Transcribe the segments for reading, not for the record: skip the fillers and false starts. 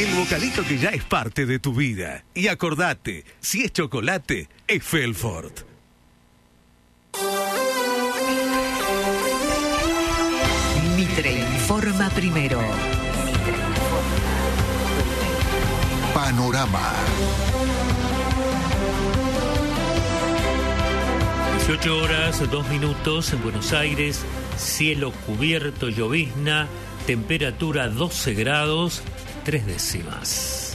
El bocadito que ya es parte de tu vida. Y acordate, si es chocolate, es Felford. Mitre informa primero. Panorama. 18 horas, 2 minutos en Buenos Aires, cielo cubierto, llovizna, temperatura 12 grados, 3 décimas.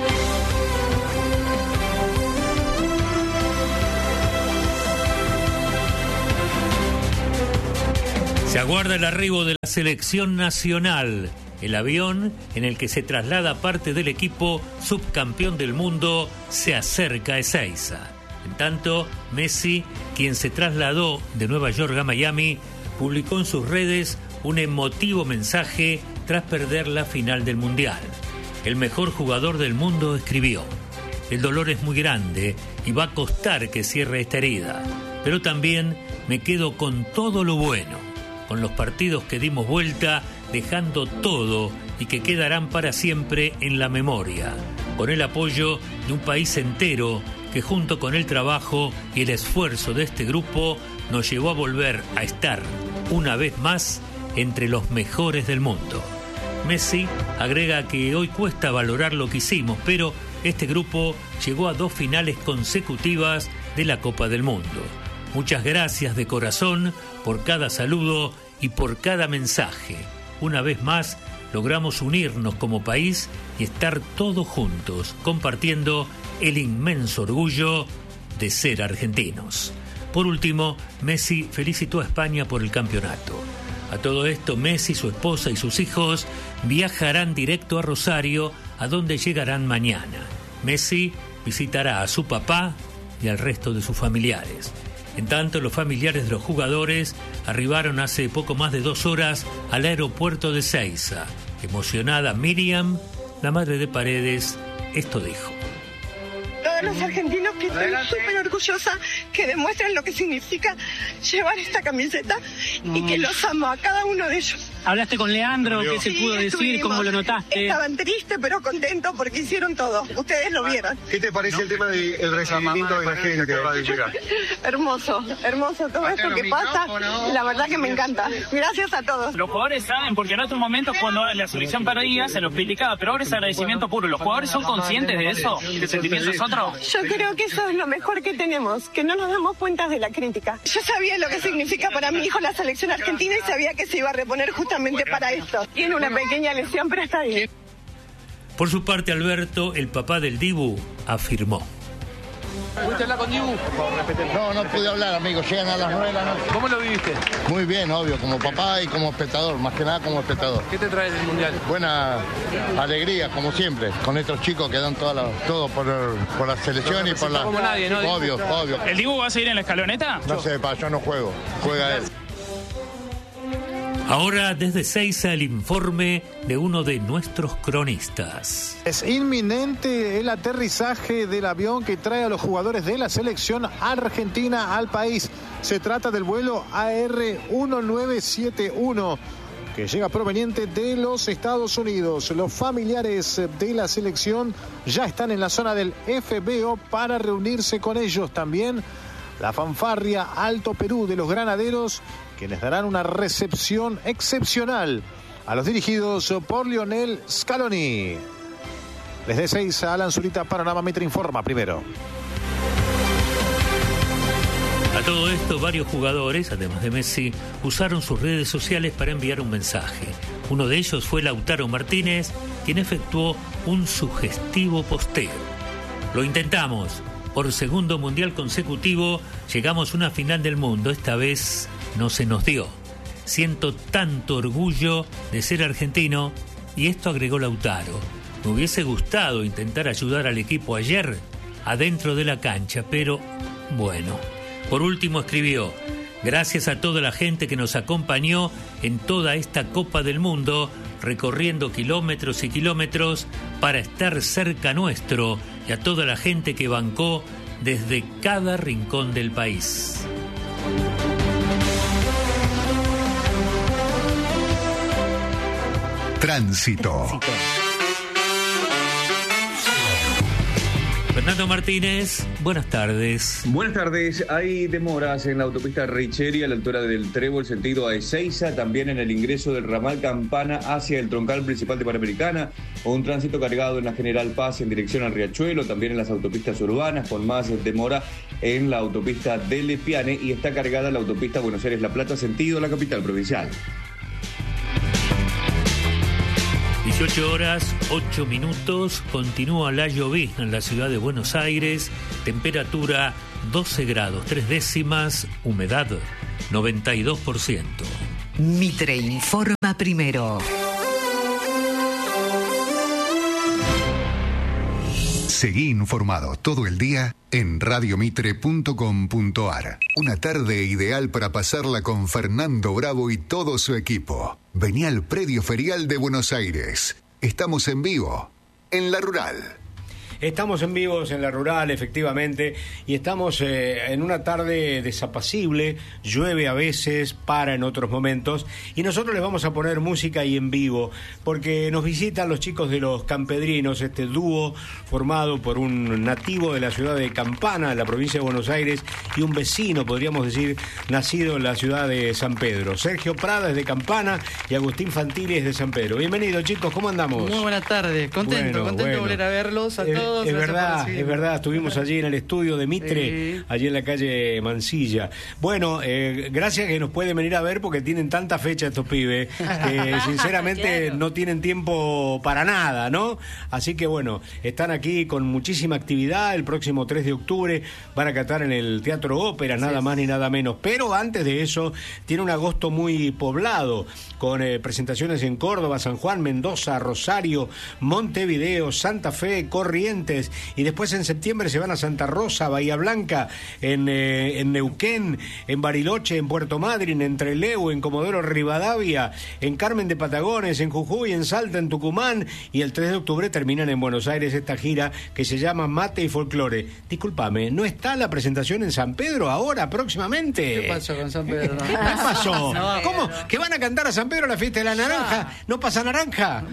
Se aguarda el arribo de la selección nacional. El avión en el que se traslada parte del equipo subcampeón del mundo se acerca a Ezeiza. En tanto, Messi, quien se trasladó de Nueva York a Miami, publicó en sus redes un emotivo mensaje tras perder la final del Mundial. El mejor jugador del mundo escribió: el dolor es muy grande y va a costar que cierre esta herida, pero también me quedo con todo lo bueno, con los partidos que dimos vuelta, dejando todo y que quedarán para siempre en la memoria, con el apoyo de un país entero que junto con el trabajo y el esfuerzo de este grupo nos llevó a volver a estar una vez más entre los mejores del mundo. Messi agrega que hoy cuesta valorar lo que hicimos, pero este grupo llegó a 2 finales consecutivas de la Copa del Mundo. Muchas gracias de corazón por cada saludo y por cada mensaje. Una vez más logramos unirnos como país y estar todos juntos, compartiendo el inmenso orgullo de ser argentinos. Por último, Messi felicitó a España por el campeonato. A todo esto, Messi, su esposa y sus hijos viajarán directo a Rosario, a donde llegarán mañana. Messi visitará a su papá y al resto de sus familiares. En tanto, los familiares de los jugadores arribaron hace poco más de 2 horas al aeropuerto de Ezeiza. Emocionada, Miriam, la madre de Paredes, esto dijo: todos los argentinos, que estoy súper orgullosa, que demuestran lo que significa llevar esta camiseta y que los amo a cada uno de ellos. ¿Hablaste con Leandro? ¿Qué se pudo decir? ¿Cómo lo notaste? Estaban tristes pero contentos porque hicieron todo. Ustedes lo vieron. ¿Qué te parece el tema del recibimiento de la gente que va a llegar? Hermoso, hermoso todo esto que pasa. La verdad que me encanta. Gracias a todos. Los jugadores saben, porque en otros momentos cuando la selección perdía se los criticaba, pero ahora es agradecimiento puro. ¿Los jugadores son conscientes de eso? ¿Que el sentimiento es otro? Yo creo que eso es lo mejor que tenemos, que no nos damos cuenta de la crítica. Yo sabía lo que significa para mi hijo la selección argentina y sabía que se iba a reponer justamente para esto. Tiene una pequeña lesión, pero está bien. Por su parte, Alberto, el papá del Dibu, afirmó: ¿Pudiste hablar con Dibu? No pude hablar, amigo. Llegan a las 9 de la noche. ¿Cómo lo viviste? Muy bien, obvio, como papá y como espectador, más que nada como espectador. ¿Qué te trae del Mundial? Buena alegría, como siempre, con estos chicos que dan todo por la selección y por la... Como nadie, ¿no? Obvio. ¿El Dibu va a seguir en la escaloneta? No sé, yo no juego. Juega él. Ahora desde Ezeiza el informe de uno de nuestros cronistas. Es inminente el aterrizaje del avión que trae a los jugadores de la selección argentina al país. Se trata del vuelo AR1971 que llega proveniente de los Estados Unidos. Los familiares de la selección ya están en la zona del FBO para reunirse con ellos. También la fanfarria Alto Perú de los Granaderos, quienes darán una recepción excepcional a los dirigidos por Lionel Scaloni. Desde Ezeiza, Alan Zurita, Panorama Mitre informa primero. A todo esto, varios jugadores, además de Messi, usaron sus redes sociales para enviar un mensaje. Uno de ellos fue Lautaro Martínez, quien efectuó un sugestivo posteo. Lo intentamos. Por segundo mundial consecutivo, llegamos a una final del mundo. Esta vez no se nos dio. Siento tanto orgullo de ser argentino. Y esto agregó Lautaro: me hubiese gustado intentar ayudar al equipo ayer, adentro de la cancha, pero bueno. Por último escribió: gracias a toda la gente que nos acompañó en toda esta Copa del Mundo, recorriendo kilómetros y kilómetros para estar cerca nuestro, y a toda la gente que bancó desde cada rincón del país. Tránsito. Fernando Martínez, buenas tardes. Buenas tardes. Hay demoras en la autopista Richeri a la altura del Trébol, sentido a Ezeiza, también en el ingreso del ramal Campana hacia el troncal principal de Panamericana, o un tránsito cargado en la General Paz en dirección al Riachuelo, también en las autopistas urbanas, con más demora en la autopista de Lepiane, y está cargada la autopista Buenos Aires-La Plata, sentido a la capital provincial. 18 horas, 8 minutos, continúa la llovizna en la ciudad de Buenos Aires, temperatura 12 grados, 3 décimas, humedad 92%. Mitre informa primero. Seguí informado todo el día en radiomitre.com.ar. Una tarde ideal para pasarla con Fernando Bravo y todo su equipo. Vení al Predio Ferial de Buenos Aires. Estamos en vivo, en La Rural. Estamos en vivos en La Rural, efectivamente, y estamos en una tarde desapacible, llueve a veces, para en otros momentos, y nosotros les vamos a poner música y en vivo, porque nos visitan los chicos de los Campedrinos, este dúo formado por un nativo de la ciudad de Campana, en la provincia de Buenos Aires, y un vecino, podríamos decir, nacido en la ciudad de San Pedro. Sergio Prada es de Campana y Agustín Fantini es de San Pedro. Bienvenidos, chicos, ¿cómo andamos? Muy buenas tardes, contento de volver a verlos a todos. Es verdad, estuvimos allí en el estudio de Mitre, allí en la calle Mansilla. Bueno, gracias que nos pueden venir a ver porque tienen tanta fecha estos pibes que sinceramente no tienen tiempo para nada, ¿no? Así que bueno, están aquí con muchísima actividad. El próximo 3 de octubre van a cantar en el Teatro Ópera, nada más ni nada menos. Pero antes de eso, tiene un agosto muy poblado, con presentaciones en Córdoba, San Juan, Mendoza, Rosario, Montevideo, Santa Fe, Corrientes. Y después en septiembre se van a Santa Rosa, Bahía Blanca, en Neuquén, en Bariloche, en Puerto Madryn, en Trelew, en Comodoro Rivadavia, en Carmen de Patagones, en Jujuy, en Salta, en Tucumán, y el 3 de octubre terminan en Buenos Aires esta gira que se llama Mate y Folclore. Discúlpame, ¿no está la presentación en San Pedro ahora, próximamente? ¿Qué pasó con San Pedro? ¿Qué pasó? No, ¿cómo? ¿Que van a cantar a San Pedro la fiesta de la naranja? ¿No pasa naranja?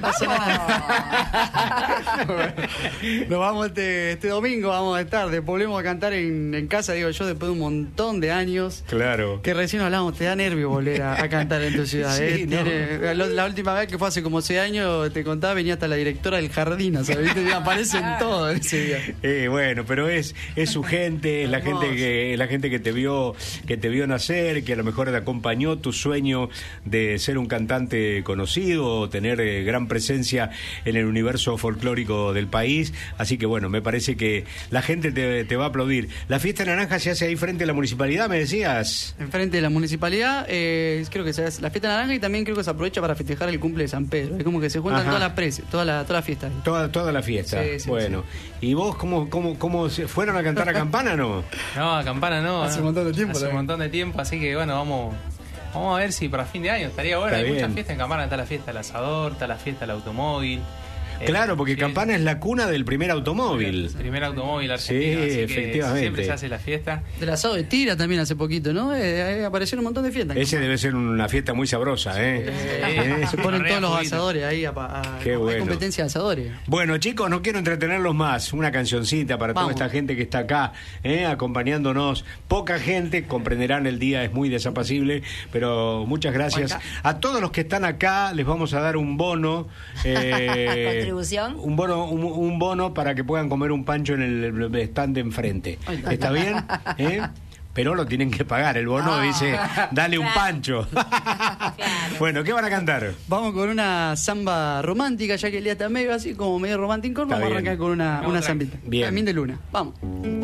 Nos vamos este domingo, vamos a estar, volvemos a cantar en casa, digo yo, después de un montón de años. Claro. Que recién hablamos, te da nervio volver a cantar en tu ciudad. Sí, ¿no? La última vez que fue hace como 6 años, te contaba, venía hasta la directora del jardín, ¿sabes? Aparecen todos ese día. Bueno, pero es su gente, es la gente que te vio nacer, que a lo mejor te acompañó tu sueño de ser un cantante conocido, tener gran presencia en el universo folclórico del país. Así que bueno, me parece que la gente te va a aplaudir. La fiesta naranja se hace ahí frente a la municipalidad, me decías. Enfrente de la municipalidad, creo que se hace la fiesta naranja y también creo que se aprovecha para festejar el cumple de San Pedro. Es como que se juntan toda la fiesta. Toda la fiesta. Sí, bueno. Sí. ¿Y vos cómo fueron a cantar a Campana, no? No, a Campana no. Hace un montón de tiempo. Hace un montón de tiempo, así que bueno, vamos a ver si para fin de año estaría bueno. Hay muchas fiestas en Campana, está la fiesta del asador, está la fiesta del automóvil. Claro, porque sí. Campana es la cuna del primer automóvil. El primer automóvil argentino, sí, así efectivamente. Siempre se hace la fiesta. Del asado de tira también hace poquito, ¿no? Aparecieron un montón de fiestas. Ese debe ser una fiesta muy sabrosa, ¿eh? Se ponen todos los asadores ahí. Qué bueno. Hay competencia de asadores. Bueno, chicos, no quiero entretenerlos más. Una cancioncita para toda esta gente que está acá, acompañándonos. Poca gente, comprenderán, el día es muy desapacible, pero muchas gracias. A todos los que están acá les vamos a dar un bono. ¿Contribución? Un bono para que puedan comer un pancho en el stand de enfrente. ¿Está bien? Pero lo tienen que pagar. El bono dice, dale un pancho. Bueno, ¿qué van a cantar? Vamos con una samba romántica, ya que el día está medio así, como medio romántico. Vamos a arrancar con una zambita. Bien. También de Luna. Vamos.